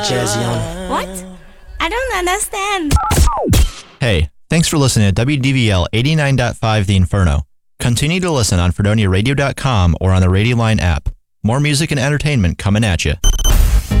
Jazzy What? I don't understand. Hey, thanks for listening to WDVL 89.5 The Inferno. Continue to listen on FredoniaRadio.com or on the Radio Line app. More music and entertainment coming at you.